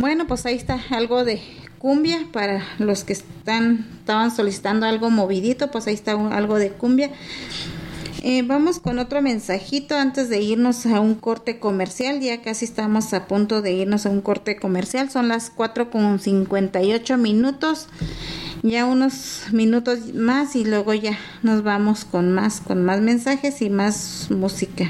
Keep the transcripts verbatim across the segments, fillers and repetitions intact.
Bueno, pues ahí está algo de cumbia para los que están estaban solicitando algo movidito, pues ahí está un, algo de cumbia. Eh, vamos con otro mensajito antes de irnos a un corte comercial. Ya casi estamos a punto de irnos a un corte comercial. Son las cuatro con cincuenta y ocho minutos. Ya unos minutos más y luego ya nos vamos con más, con más mensajes y más música.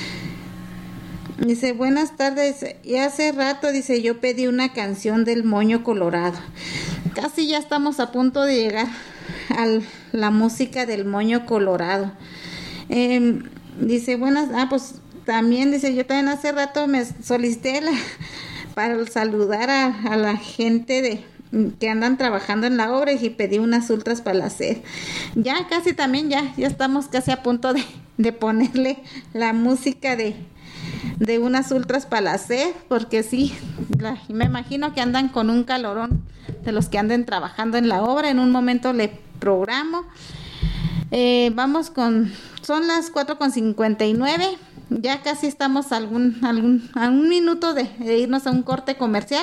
Dice, buenas tardes, ya hace rato, dice, yo pedí una canción del Moño Colorado. Casi ya estamos a punto de llegar a la música del Moño Colorado. Eh, dice, buenas, ah, pues también, dice, yo también hace rato me solicité la, para saludar a, a la gente de que andan trabajando en la obra y pedí unas ultras para la sed. Ya casi también, ya, ya estamos casi a punto de, de ponerle la música de de unas ultras para la sed, porque sí, la, me imagino que andan con un calorón de los que anden trabajando en la obra. En un momento le programo. Eh, vamos con, son las cuatro con cincuenta y nueve, ya casi estamos a algún, algún, a un minuto de, de irnos a un corte comercial.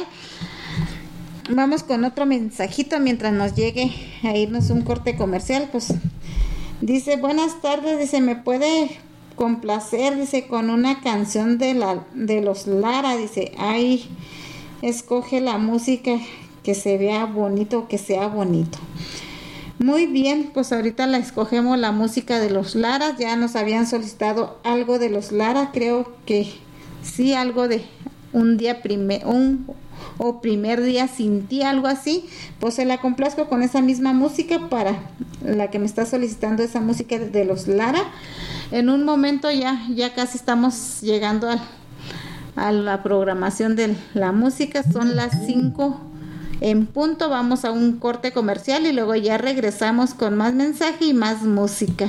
Vamos con otro mensajito mientras nos llegue a irnos a un corte comercial. Pues dice, buenas tardes, dice, ¿me puede complacer, dice, con una canción de la de los Lara? Dice, ay, escoge la música que se vea bonito, que sea bonito. Muy bien, pues ahorita la escogemos la música de los Lara. Ya nos habían solicitado algo de los Lara, creo que sí, algo de un día primer, un o primer día sin ti, algo así. Pues se la complazco con esa misma música para la que me está solicitando esa música de los Lara. En un momento ya, ya casi estamos llegando a, a la programación de la música. Son las cinco en punto. Vamos a un corte comercial y luego ya regresamos con más mensaje y más música.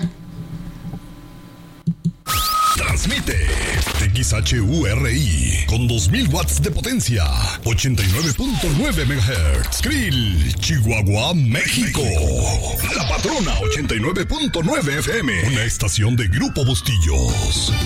Transmite X H U R I con dos mil watts de potencia, ochenta y nueve punto nueve megahertz. Krill, Chihuahua, México. La Patrona ochenta y nueve punto nueve F M, una estación de Grupo Bustillos.